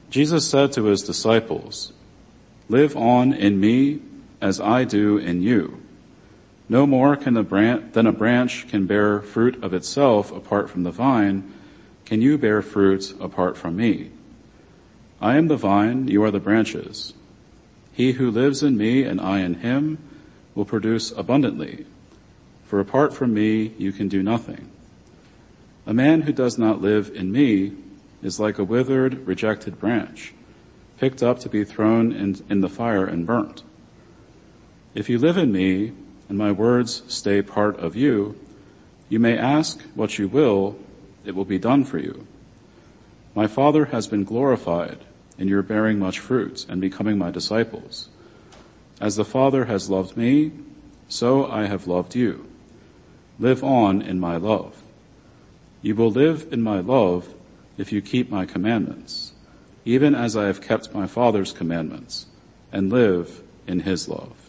Jesus said to his disciples, "Live on in me as I do in you. No more than a branch can bear fruit of itself apart from the vine, can you bear fruit apart from me. I am the vine, you are the branches. He who lives in me and I in him will produce abundantly, for apart from me you can do nothing. A man who does not live in me is like a withered, rejected branch, picked up to be thrown in the fire and burnt. If you live in me, and my words stay part of you, you may ask what you will, it will be done for you. My Father has been glorified in your bearing much fruit and becoming my disciples. As the Father has loved me, so I have loved you. Live on in my love. You will live in my love if you keep my commandments, even as I have kept my Father's commandments and live in his love."